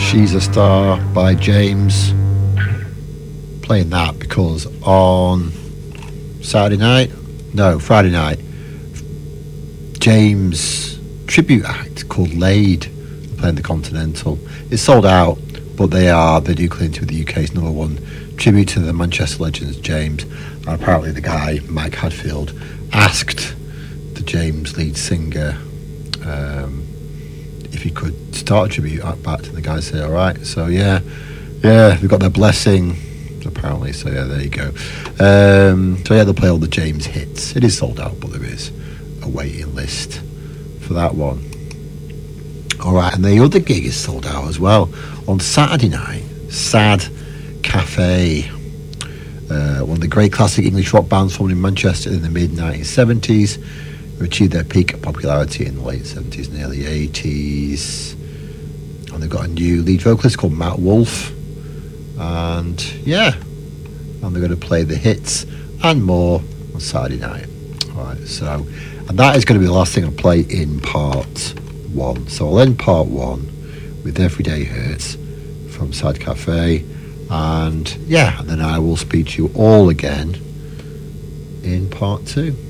She's a Star by James. Playing that because on Friday night, James tribute act called Laid playing the Continental. It's sold out, but they do claim to be the UK's number one tribute to the Manchester legends James. And apparently the guy, Mike Hadfield, asked the James lead singer if he could start a tribute act back, and the guy said alright. So yeah, we've got their blessing apparently, so yeah, there you go. So yeah, they'll play all the James hits. It is sold out, but there is a waiting list for that one. Alright, and the other gig is sold out as well. On Saturday night, Sad Cafe, one of the great classic English rock bands formed in Manchester in the mid-1970s, who achieved their peak popularity in the late 70s and early 80s. And they've got a new lead vocalist called Matt Wolf. And they're going to play the hits and more on Saturday night. Alright, and that is going to be the last thing I'll play in part one. So I'll end part one with Everyday Hurts from Sad Cafe, and then I will speak to you all again in part two.